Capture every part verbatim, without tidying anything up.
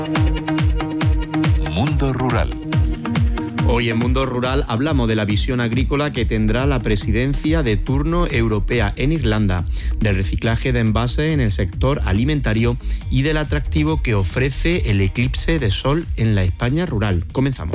Mundo Rural. Hoy en Mundo Rural hablamos de la visión agrícola que tendrá la presidencia de turno europea en Irlanda, del reciclaje de envases en el sector alimentario y del atractivo que ofrece el eclipse de sol en la España rural. Comenzamos.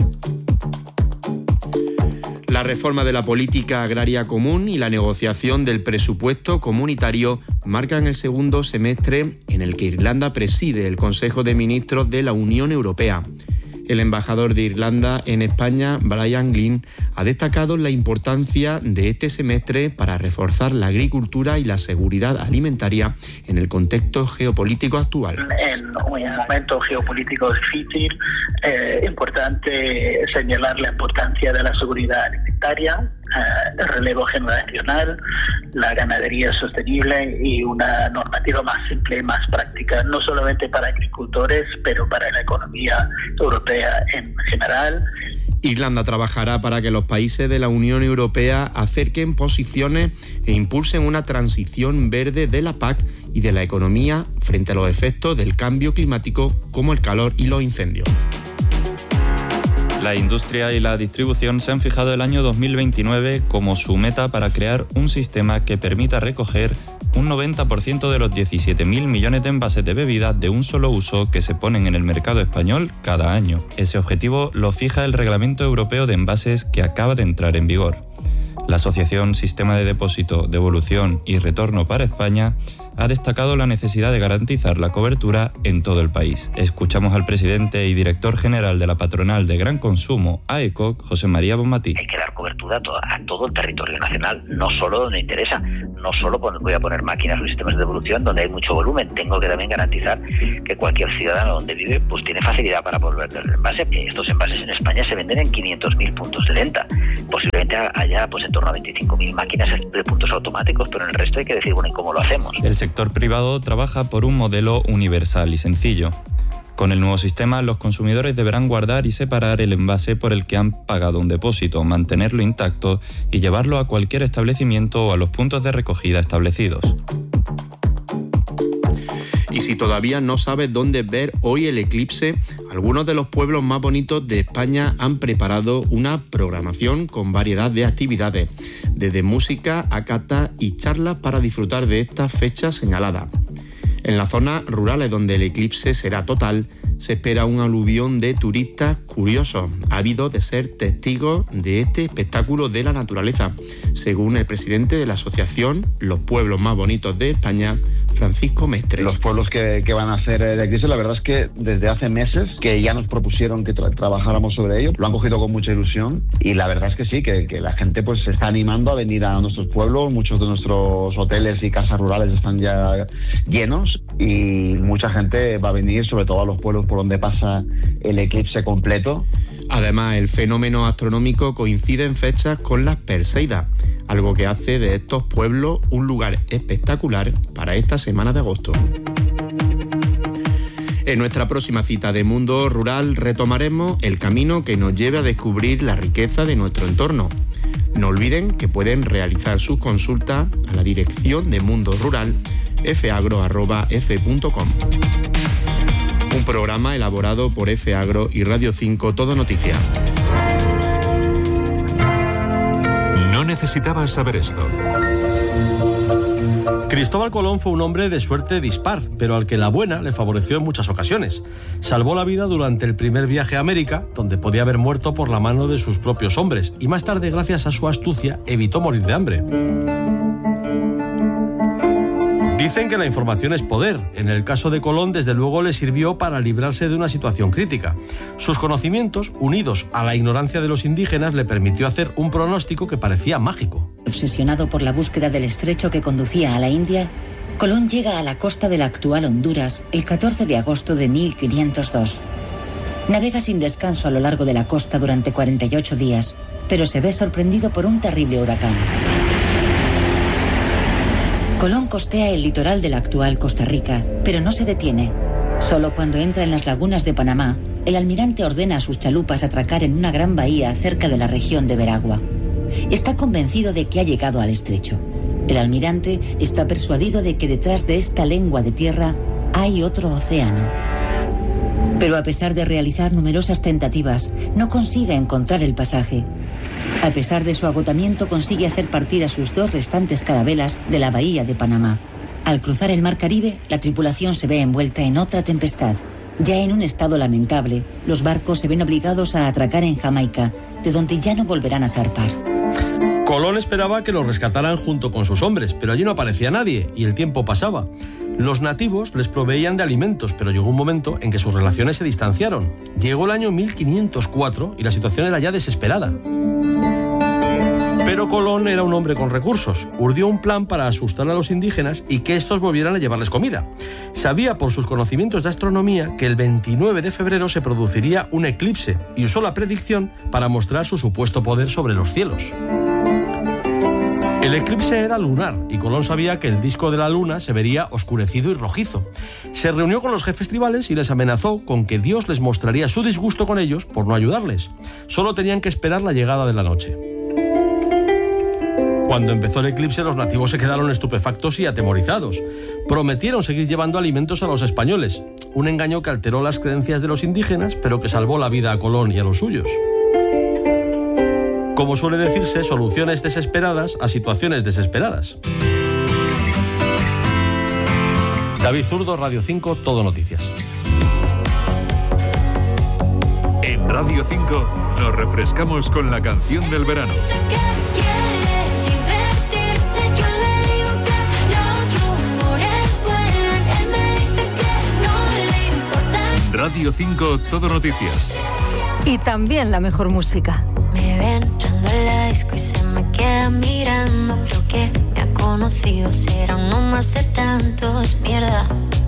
La reforma de la política agraria común y la negociación del presupuesto comunitario marcan el segundo semestre en el que Irlanda preside el Consejo de Ministros de la Unión Europea. El embajador de Irlanda en España, Brian Glynn, ha destacado la importancia de este semestre para reforzar la agricultura y la seguridad alimentaria en el contexto geopolítico actual. En un momento geopolítico difícil, es eh, importante señalar la importancia de la seguridad alimentaria, eh, el relevo generacional, la ganadería sostenible y una normativa más simple y más práctica, no solamente para agricultores, pero para la economía europea en general. Irlanda trabajará para que los países de la Unión Europea acerquen posiciones e impulsen una transición verde de la P A C y de la economía frente a los efectos del cambio climático como el calor y los incendios. La industria y la distribución se han fijado el año dos mil veintinueve como su meta para crear un sistema que permita recoger un noventa por ciento de los diecisiete mil millones de envases de bebidas de un solo uso que se ponen en el mercado español cada año. Ese objetivo lo fija el Reglamento Europeo de Envases que acaba de entrar en vigor. La Asociación Sistema de Depósito, Devolución y Retorno para España ha destacado la necesidad de garantizar la cobertura en todo el país. Escuchamos al presidente y director general de la patronal de gran consumo, A E C O C, José María Bonmatí. Hay que dar cobertura a todo, a todo el territorio nacional, no solo donde interesa, no solo cuando voy a poner máquinas o sistemas de devolución donde hay mucho volumen. Tengo que también garantizar que cualquier ciudadano donde vive pues tiene facilidad para volver del envase. Estos envases en España se venden en quinientos mil puntos de venta. Posiblemente haya pues en torno a veinticinco mil máquinas de puntos automáticos, pero en el resto hay que decir, bueno, ¿y cómo lo hacemos? El sector privado trabaja por un modelo universal y sencillo. Con el nuevo sistema, los consumidores deberán guardar y separar el envase por el que han pagado un depósito, mantenerlo intacto y llevarlo a cualquier establecimiento o a los puntos de recogida establecidos. Y si todavía no sabes dónde ver hoy el eclipse, algunos de los pueblos más bonitos de España han preparado una programación con variedad de actividades, desde música a cata y charlas para disfrutar de esta fecha señalada. En las zonas rurales donde el eclipse será total, se espera un aluvión de turistas curiosos, ávidos de ser testigos de este espectáculo de la naturaleza, según el presidente de la asociación Los Pueblos Más Bonitos de España, Francisco Mestre. Los pueblos que, que van a hacer el eclipse, la verdad es que desde hace meses que ya nos propusieron que tra- trabajáramos sobre ello, lo han cogido con mucha ilusión y la verdad es que sí, que, que la gente pues se está animando a venir a nuestros pueblos, muchos de nuestros hoteles y casas rurales están ya llenos y mucha gente va a venir, sobre todo a los pueblos por donde pasa el eclipse completo. Además, el fenómeno astronómico coincide en fechas con las Perseidas, algo que hace de estos pueblos un lugar espectacular para esta semana de agosto. En nuestra próxima cita de Mundo Rural retomaremos el camino que nos lleve a descubrir la riqueza de nuestro entorno. No olviden que pueden realizar sus consultas a la dirección de Mundo Rural f agro arroba f punto com. Un programa elaborado por F Agro y Radio cinco Todo Noticias. No necesitabas saber esto. Cristóbal Colón fue un hombre de suerte dispar, pero al que la buena le favoreció en muchas ocasiones. Salvó la vida durante el primer viaje a América, donde podía haber muerto por la mano de sus propios hombres, y más tarde, gracias a su astucia, evitó morir de hambre. Dicen que la información es poder. En el caso de Colón, desde luego, le sirvió para librarse de una situación crítica. Sus conocimientos, unidos a la ignorancia de los indígenas, le permitió hacer un pronóstico que parecía mágico. Obsesionado por la búsqueda del estrecho que conducía a la India, Colón llega a la costa de la actual Honduras el catorce de agosto de mil quinientos dos. Navega sin descanso a lo largo de la costa durante cuarenta y ocho días, pero se ve sorprendido por un terrible huracán. Colón costea el litoral de la actual Costa Rica, pero no se detiene. Solo cuando entra en las lagunas de Panamá, el almirante ordena a sus chalupas atracar en una gran bahía cerca de la región de Veragua. Está convencido de que ha llegado al estrecho. El almirante está persuadido de que detrás de esta lengua de tierra hay otro océano. Pero a pesar de realizar numerosas tentativas, no consigue encontrar el pasaje. A pesar de su agotamiento, consigue hacer partir a sus dos restantes carabelas de la bahía de Panamá. Al cruzar el mar Caribe, la tripulación se ve envuelta en otra tempestad. Ya en un estado lamentable, los barcos se ven obligados a atracar en Jamaica, de donde ya no volverán a zarpar. Colón esperaba que los rescataran junto con sus hombres, pero allí no aparecía nadie y el tiempo pasaba. Los nativos les proveían de alimentos, pero llegó un momento en que sus relaciones se distanciaron. Llegó el año mil quinientos cuatro y la situación era ya desesperada. Pero Colón era un hombre con recursos. Urdió un plan para asustar a los indígenas y que estos volvieran a llevarles comida. Sabía por sus conocimientos de astronomía que el veintinueve de febrero se produciría un eclipse y usó la predicción para mostrar su supuesto poder sobre los cielos. El eclipse era lunar y Colón sabía que el disco de la luna se vería oscurecido y rojizo. Se reunió con los jefes tribales y les amenazó con que Dios les mostraría su disgusto con ellos por no ayudarles. Solo tenían que esperar la llegada de la noche. Cuando empezó el eclipse, los nativos se quedaron estupefactos y atemorizados. Prometieron seguir llevando alimentos a los españoles, un engaño que alteró las creencias de los indígenas, pero que salvó la vida a Colón y a los suyos. Como suele decirse, soluciones desesperadas a situaciones desesperadas. David Zurdo, Radio cinco, Todo Noticias. En Radio cinco nos refrescamos con la canción del verano. Radio cinco, Todo Noticias. Y también la mejor música. Me ve entrando en la disco y se me queda mirando. Creo que me ha conocido, será uno más de tantos, mierda.